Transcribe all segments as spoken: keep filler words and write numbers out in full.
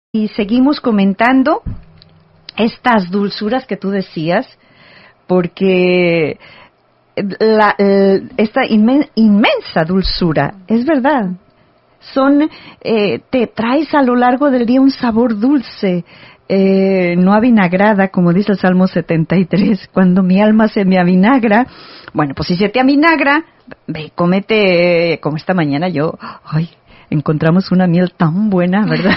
Y seguimos comentando estas dulzuras que tú decías, porque la, esta inmen, inmensa dulzura, es verdad, son, eh, te traes a lo largo del día un sabor dulce, eh, no avinagrada, como dice el Salmo setenta y tres, cuando mi alma se me avinagra. Bueno, pues si se te avinagra, ve, cómete, como esta mañana yo, ay, encontramos una miel tan buena, ¿verdad?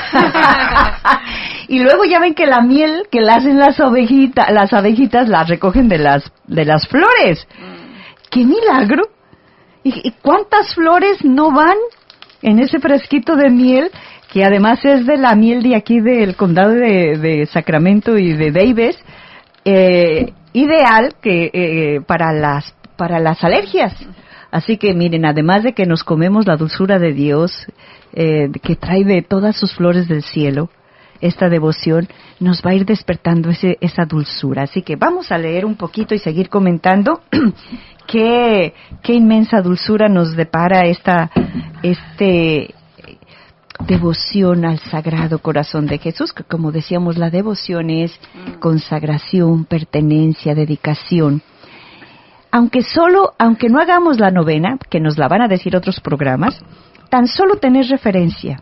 Y luego ya ven que la miel que la hacen las ovejitas, las abejitas las recogen de las de las flores. Mm. ¡Qué milagro! ¿Y, y cuántas flores no van en ese frasquito de miel, que además es de la miel de aquí del condado de, de Sacramento y de Davis, eh, ideal que eh, para las para las alergias? Así que miren, además de que nos comemos la dulzura de Dios, eh, que trae de todas sus flores del cielo, esta devoción nos va a ir despertando ese, esa dulzura. Así que vamos a leer un poquito y seguir comentando qué, qué inmensa dulzura nos depara esta este devoción al Sagrado Corazón de Jesús, que como decíamos, la devoción es consagración, pertenencia, dedicación. Aunque solo, aunque no hagamos la novena, que nos la van a decir otros programas, tan solo tener referencia.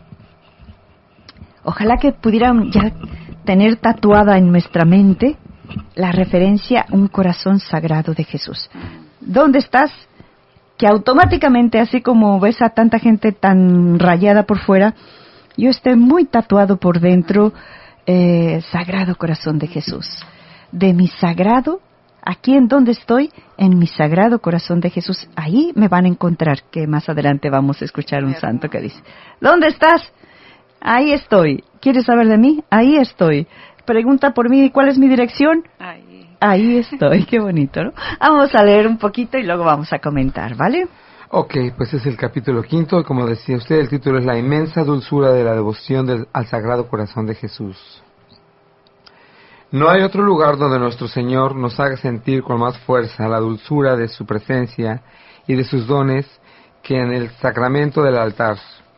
Ojalá que pudieran ya tener tatuada en nuestra mente la referencia a un corazón sagrado de Jesús. ¿Dónde estás? Que automáticamente, así como ves a tanta gente tan rayada por fuera, yo esté muy tatuado por dentro, eh, Sagrado Corazón de Jesús. De mi sagrado, aquí en donde estoy, en mi Sagrado Corazón de Jesús, ahí me van a encontrar, que más adelante vamos a escuchar un santo que dice, ¿dónde estás? Ahí estoy. ¿Quieres saber de mí? Ahí estoy. Pregunta por mí, ¿cuál es mi dirección? Ahí. Ahí estoy. Qué bonito, ¿no? Vamos a leer un poquito y luego vamos a comentar, ¿vale? Ok, pues es el capítulo quinto, y como decía usted, el título es La inmensa dulzura de la devoción del, al Sagrado Corazón de Jesús. No hay otro lugar donde nuestro Señor nos haga sentir con más fuerza la dulzura de su presencia y de sus dones que en el sacramento del altar.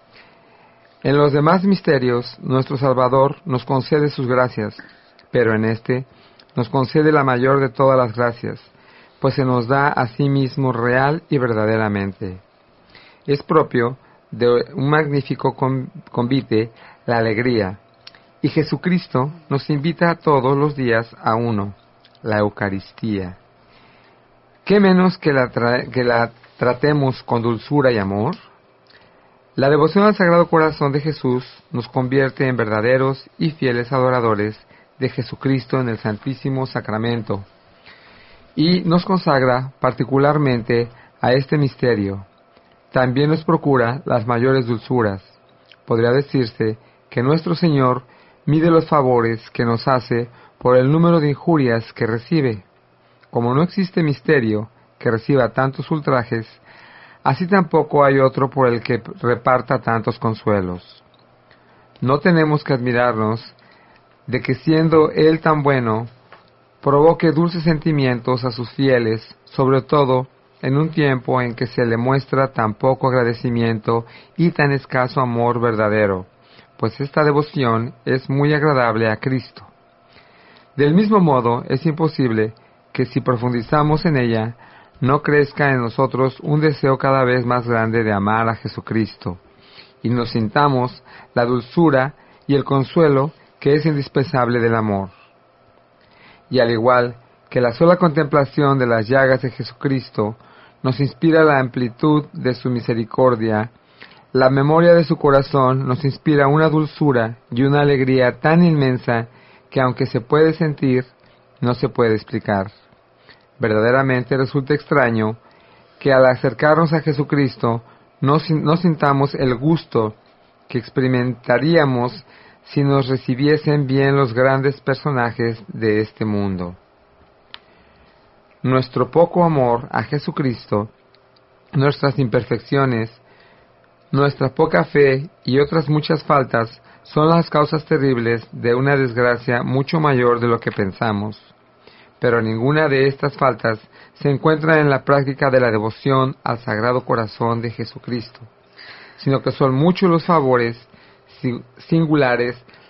En los demás misterios, nuestro Salvador nos concede sus gracias, pero en este nos concede la mayor de todas las gracias, pues se nos da a sí mismo real y verdaderamente. Es propio de un magnífico convite la alegría, y Jesucristo nos invita todos los días a uno, la Eucaristía. ¿Qué menos que la, tra- que la tratemos con dulzura y amor? La devoción al Sagrado Corazón de Jesús nos convierte en verdaderos y fieles adoradores de Jesucristo en el Santísimo Sacramento y nos consagra particularmente a este misterio. También nos procura las mayores dulzuras. Podría decirse que nuestro Señor mide los favores que nos hace por el número de injurias que recibe. Como no existe misterio que reciba tantos ultrajes, así tampoco hay otro por el que reparta tantos consuelos. No tenemos que admirarnos de que siendo Él tan bueno, provoque dulces sentimientos a sus fieles, sobre todo en un tiempo en que se le muestra tan poco agradecimiento y tan escaso amor verdadero, pues esta devoción es muy agradable a Cristo. Del mismo modo, es imposible que si profundizamos en ella, no crezca en nosotros un deseo cada vez más grande de amar a Jesucristo, y nos sintamos la dulzura y el consuelo que es indispensable del amor. Y al igual que la sola contemplación de las llagas de Jesucristo nos inspira la amplitud de su misericordia, la memoria de su corazón nos inspira una dulzura y una alegría tan inmensa que aunque se puede sentir, no se puede explicar. Verdaderamente resulta extraño que al acercarnos a Jesucristo no, no sintamos el gusto que experimentaríamos si nos recibiesen bien los grandes personajes de este mundo. Nuestro poco amor a Jesucristo, nuestras imperfecciones, nuestra poca fe y otras muchas faltas son las causas terribles de una desgracia mucho mayor de lo que pensamos. Pero ninguna de estas faltas se encuentra en la práctica de la devoción al Sagrado Corazón de Jesucristo, sino que son muchos los favores singulares